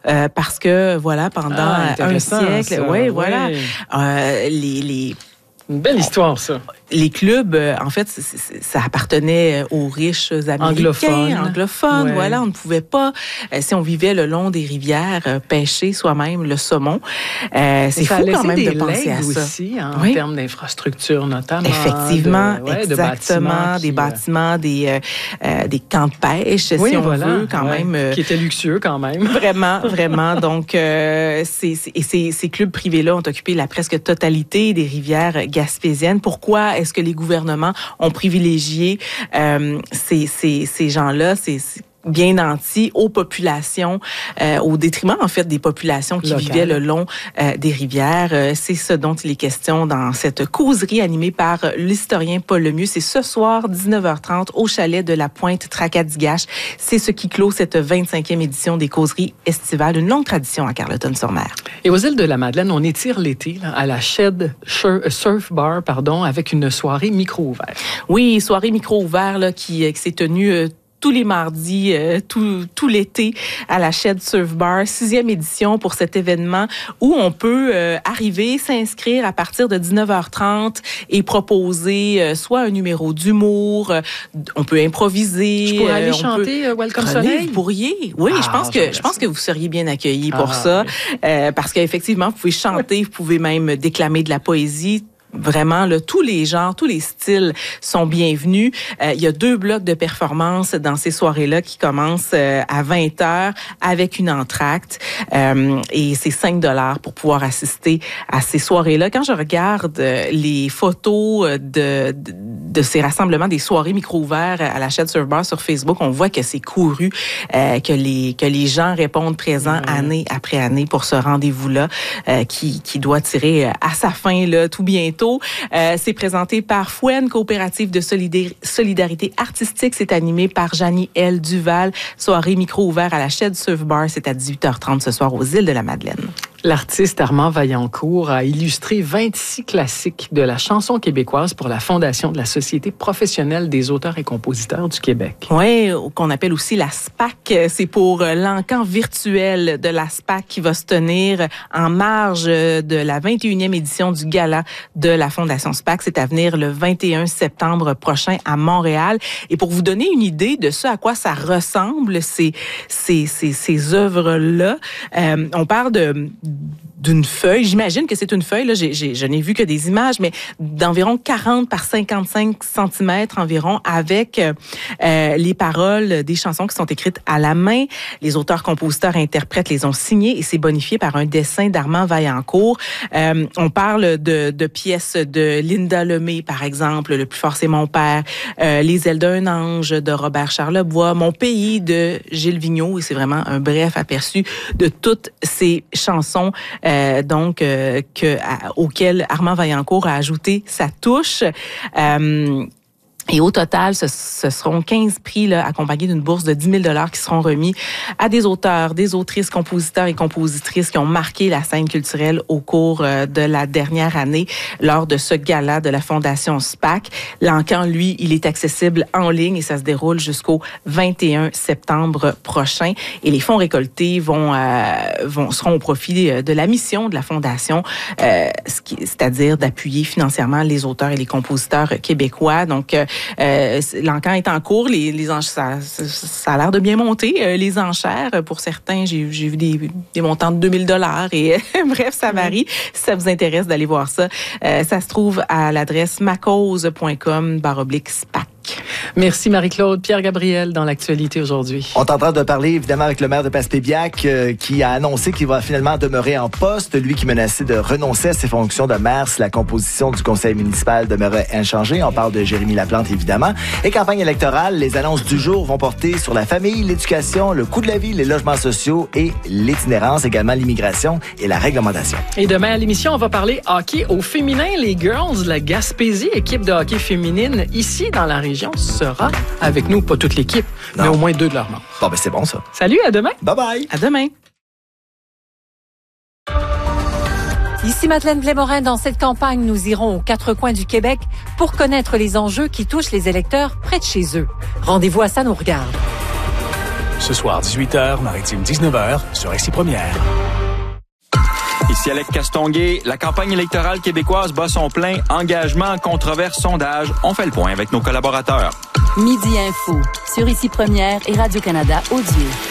parce que, voilà, pendant un siècle, voilà, une belle histoire, ça. Les clubs, en fait, ça appartenait aux riches américains, anglophones. Ouais. Voilà, on ne pouvait pas, si on vivait le long des rivières, pêcher soi-même le saumon. C'est fou quand même de penser à ça. Aussi, en termes d'infrastructures notamment. Effectivement, exactement, des bâtiments, des camps de pêche, si on veut, quand même. Qui étaient luxueux quand même. Vraiment, vraiment. Donc, ces clubs privés-là ont occupé la presque totalité des rivières gaspésiennes. Pourquoi est-ce que les gouvernements ont privilégié ces gens-là, ces bien nantis aux populations, au détriment en fait des populations qui vivaient le long des rivières. C'est ce dont il est question dans cette causerie animée par l'historien Paul Lemieux. C'est ce soir 19h30 au chalet de la Pointe Tracadie-Gaches. C'est ce qui clôt cette 25e édition des causeries estivales, une longue tradition à Carleton-sur-Mer. Et aux îles de la Madeleine, on étire l'été là, à la Shed Surf Bar, avec une soirée micro-ouvert. Oui, soirée micro-ouvert là qui s'est tenue tous les mardis, tout l'été à la Shed Surf Bar, 6e édition pour cet événement où on peut arriver, s'inscrire à partir de 19h30 et proposer soit un numéro d'humour, on peut improviser. Je pourrais aller chanter Welcome Soleil? Vous pourriez. Oui, je pense que vous seriez bien accueillis pour ça. Oui. Parce qu'effectivement, vous pouvez chanter, vous pouvez même déclamer de la poésie. Vraiment, là, tous les genres, tous les styles sont bienvenus. Il y a 2 blocs de performances dans ces soirées-là qui commencent à 20h avec une entracte. Et c'est 5$ pour pouvoir assister à ces soirées-là. Quand je regarde les photos de ces rassemblements, des soirées micro-ouverts à la Shed Surf Bar sur Facebook, on voit que c'est couru, que les gens répondent présents année après année pour ce rendez-vous-là qui doit tirer à sa fin là tout bientôt. C'est présenté par Fouenne, coopérative de solidarité artistique. C'est animé par Janie L. Duval. Soirée micro ouvert à la Shed Surf Bar. C'est à 18h30 ce soir aux îles de la Madeleine. L'artiste Armand Vaillancourt a illustré 26 classiques de la chanson québécoise pour la Fondation de la Société professionnelle des auteurs et compositeurs du Québec. Oui, qu'on appelle aussi la SPAC. C'est pour l'encan virtuel de la SPAC qui va se tenir en marge de la 21e édition du gala de la Fondation SPAC. C'est à venir le 21 septembre prochain à Montréal. Et pour vous donner une idée de ce à quoi ça ressemble, ces œuvres-là, on parle d'une feuille. J'imagine que c'est une feuille. Là, je n'ai vu que des images, mais d'environ 40 par 55 cm environ, avec les paroles des chansons qui sont écrites à la main. Les auteurs, compositeurs, interprètes les ont signées et c'est bonifié par un dessin d'Armand Vaillancourt. On parle de pièces de Linda Lemay, par exemple. Le plus fort, c'est mon père. Les ailes d'un ange de Robert Charlebois. Mon pays de Gilles Vigneault. Et c'est vraiment un bref aperçu de toutes ces chansons auquel Armand Vaillancourt a ajouté sa touche. Et au total, ce seront 15 prix là, accompagnés d'une bourse de 10 000 $ qui seront remis à des auteurs, des autrices, compositeurs et compositrices qui ont marqué la scène culturelle au cours de la dernière année lors de ce gala de la Fondation SPAC. L'encan, lui, il est accessible en ligne et ça se déroule jusqu'au 21 septembre prochain. Et les fonds récoltés seront au profit de la mission de la Fondation, c'est-à-dire d'appuyer financièrement les auteurs et les compositeurs québécois. Donc, l'encan est en cours. Ça a l'air de bien monter. Les enchères, pour certains, j'ai vu des montants de 2 000 $ et bref, ça varie. Si ça vous intéresse d'aller voir ça, ça se trouve à l'adresse macause.com/SPAC. Merci Marie-Claude. Pierre-Gabriel dans l'actualité aujourd'hui. On est en train de parler évidemment avec le maire de Passepébiac qui a annoncé qu'il va finalement demeurer en poste. Lui qui menaçait de renoncer à ses fonctions de maire si la composition du conseil municipal demeurait inchangée. On parle de Jérémy Laplante évidemment. Et campagne électorale, les annonces du jour vont porter sur la famille, l'éducation, le coût de la vie, les logements sociaux et l'itinérance, également l'immigration et la réglementation. Et demain à l'émission, on va parler hockey au féminin. Les Girls de la Gaspésie, équipe de hockey féminine ici dans la région, sera avec nous. Pas toute l'équipe, mais au moins 2 de leurs membres. Bon, ben c'est bon ça. Salut, à demain. Bye bye. À demain. Ici Madeleine Blais-Morin. Dans cette campagne, nous irons aux 4 coins du Québec pour connaître les enjeux qui touchent les électeurs près de chez eux. Rendez-vous à Ça nous regarde. Ce soir, 18h, Maritime 19h, sur RCI Première. Ici Alex Castonguay. La campagne électorale québécoise bat son plein. Engagement, controverse, sondage. On fait le point avec nos collaborateurs. Midi Info, sur RCI Première et Radio-Canada Audio.